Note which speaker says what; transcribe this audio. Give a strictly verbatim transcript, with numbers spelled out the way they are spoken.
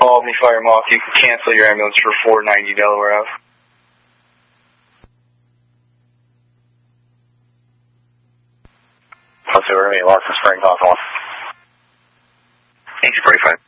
Speaker 1: Albany Fire Moth, you can cancel your ambulance for four ninety Delaware Ave.
Speaker 2: Let's see, we're going to be lost in Spring, Golf one.
Speaker 3: East forty-five.